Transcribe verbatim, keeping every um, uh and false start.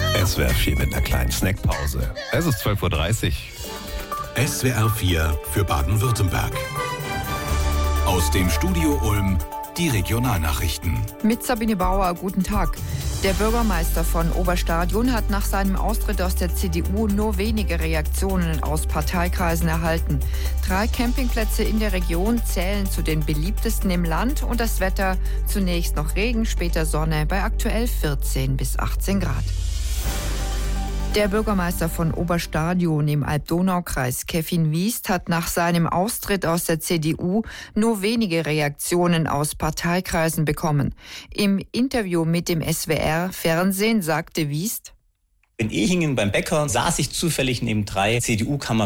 S W R vier mit einer kleinen Snackpause. Es ist zwölf Uhr dreißig. S W R vier für Baden-Württemberg. Aus dem Studio Ulm die Regionalnachrichten. Mit Sabine Bauer, guten Tag. Der Bürgermeister von Oberstadion hat nach seinem Austritt aus der C D U nur wenige Reaktionen aus Parteikreisen erhalten. Drei Campingplätze in der Region zählen zu den beliebtesten im Land und das Wetter zunächst noch Regen, später Sonne bei aktuell vierzehn bis achtzehn Grad. Der Bürgermeister von Oberstadion im Alb-Donau-Kreis, Kevin Wiest, hat nach seinem Austritt aus der C D U nur wenige Reaktionen aus Parteikreisen bekommen. Im Interview mit dem S W R-Fernsehen sagte Wiest: In Ehingen beim Bäcker saß ich zufällig neben drei C D U-Kameraden